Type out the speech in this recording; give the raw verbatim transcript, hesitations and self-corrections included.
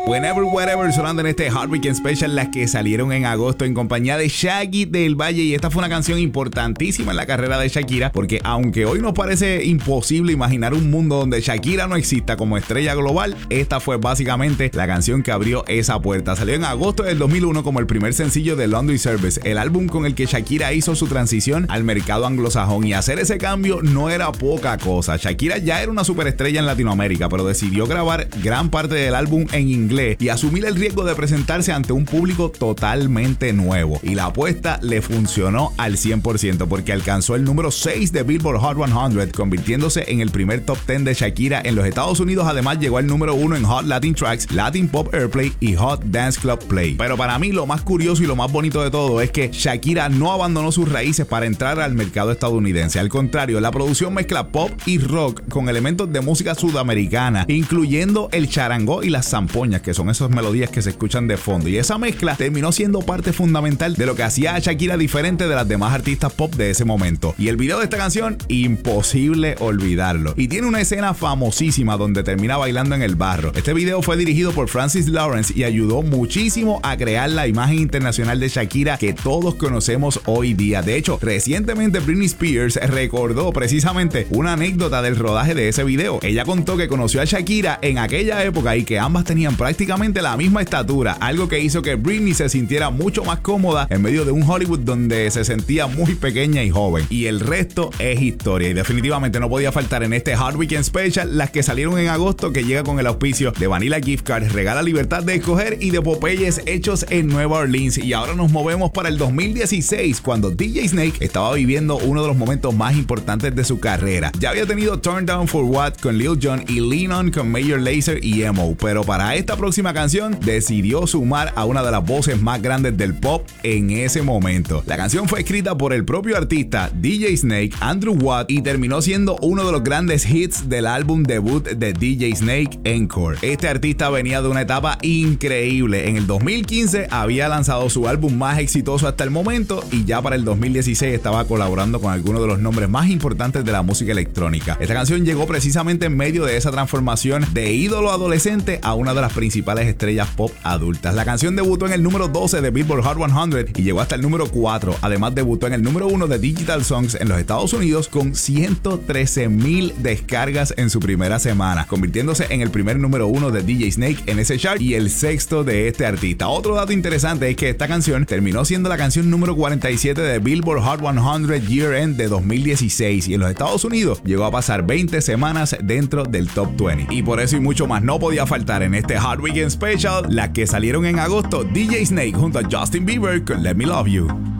Whenever, wherever, sonando en este Hard Weekend Special, las que salieron en agosto en compañía de Shaggy del Valle. Y esta fue una canción importantísima en la carrera de Shakira, porque aunque hoy nos parece imposible imaginar un mundo donde Shakira no exista como estrella global, esta fue básicamente la canción que abrió esa puerta. Salió en agosto del dos mil uno como el primer sencillo de Laundry Service, el álbum con el que Shakira hizo su transición al mercado anglosajón. Y hacer ese cambio no era poca cosa. Shakira ya era una superestrella en Latinoamérica, pero decidió grabar gran parte del álbum en inglés y asumir el riesgo de presentarse ante un público totalmente nuevo. Y la apuesta le funcionó al cien por ciento, porque alcanzó el número seis de Billboard Hot cien, convirtiéndose en el primer top diez de Shakira en los Estados Unidos. Además llegó al número uno en Hot Latin Tracks, Latin Pop Airplay y Hot Dance Club Play. Pero para mí lo más curioso y lo más bonito de todo es que Shakira no abandonó sus raíces para entrar al mercado estadounidense. Al contrario, la producción mezcla pop y rock con elementos de música sudamericana, incluyendo el charangó y las zampoñas, que son esas melodías que se escuchan de fondo. Y esa mezcla terminó siendo parte fundamental de lo que hacía a Shakira diferente de las demás artistas pop de ese momento. Y el video de esta canción, imposible olvidarlo. Y tiene una escena famosísima donde termina bailando en el barro. Este video fue dirigido por Francis Lawrence y ayudó muchísimo a crear la imagen internacional de Shakira que todos conocemos hoy día. De hecho, recientemente Britney Spears recordó precisamente una anécdota del rodaje de ese video. Ella contó que conoció a Shakira en aquella época y que ambas tenían prácticamente prácticamente la misma estatura, algo que hizo que Britney se sintiera mucho más cómoda en medio de un Hollywood donde se sentía muy pequeña y joven. Y el resto es historia, y definitivamente no podía faltar en este Hard Weekend Special las que salieron en agosto, que llega con el auspicio de Vanilla Gift Card, regala libertad de escoger, y de Popeyes hechos en Nueva Orleans. Y ahora nos movemos para el dos mil dieciséis, cuando D J Snake estaba viviendo uno de los momentos más importantes de su carrera. Ya había tenido Turn Down for What con Lil Jon y Lean On con Major Lazer y Emo, pero para esta próxima canción decidió sumar a una de las voces más grandes del pop en ese momento. La canción fue escrita por el propio artista D J Snake, Andrew Watt, y terminó siendo uno de los grandes hits del álbum debut de D J Snake, Encore. Este artista venía de una etapa increíble. En el dos mil quince había lanzado su álbum más exitoso hasta el momento, y ya para el dos mil dieciséis estaba colaborando con algunos de los nombres más importantes de la música electrónica. Esta canción llegó precisamente en medio de esa transformación de ídolo adolescente a una de las principales estrellas pop adultas. La canción debutó en el número doce de Billboard Hot cien y llegó hasta el número cuatro. Además, debutó en el número uno de Digital Songs en los Estados Unidos con ciento trece mil descargas en su primera semana, convirtiéndose en el primer número uno de D J Snake en ese chart y el sexto de este artista. Otro dato interesante es que esta canción terminó siendo la canción número cuarenta y siete de Billboard Hot cien Year End de dos mil dieciséis, y en los Estados Unidos llegó a pasar veinte semanas dentro del top veinte. Y por eso y mucho más no podía faltar en este Hard Weekend Special las que salieron en agosto: D J Snake junto a Justin Bieber con Let Me Love You.